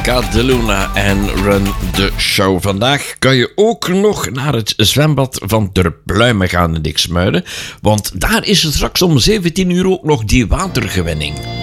Jessica de Luna en Run the Show. Vandaag kan je ook nog naar het zwembad van Der Pluimen gaan in Dixmuiden. Want daar is het straks om 17 uur ook nog die watergewenning.